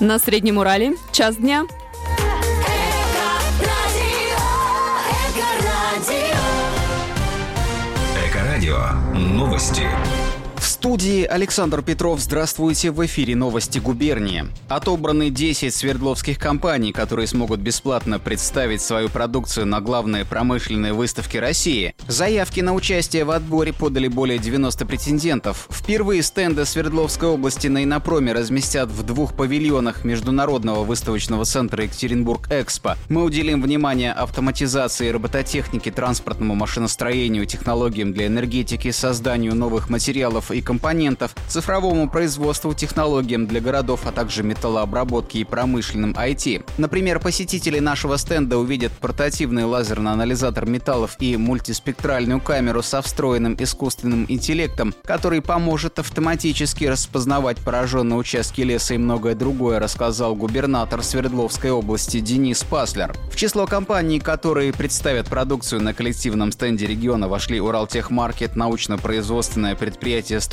На Среднем Урале. Час дня. Эко-радио. Новости. В студии Александр Петров. Здравствуйте. В эфире новости губернии. Отобраны 10 свердловских компаний, которые смогут бесплатно представить свою продукцию на главные промышленные выставки России. Заявки на участие в отборе подали более 90 претендентов. Впервые стенды Свердловской области на Иннопроме разместят в 2 павильонах Международного выставочного центра Екатеринбург-Экспо. Мы уделим внимание автоматизации и робототехнике, транспортному машиностроению, технологиям для энергетики, созданию новых материалов и компонентов, цифровому производству, технологиям для городов, а также металлообработке и промышленным IT. Например, посетители нашего стенда увидят портативный лазерный анализатор металлов и мультиспектральную камеру со встроенным искусственным интеллектом, который поможет автоматически распознавать пораженные участки леса и многое другое, рассказал губернатор Свердловской области Денис Паслер. В число компаний, которые представят продукцию на коллективном стенде региона, вошли Уралтехмаркет, научно-производственное предприятие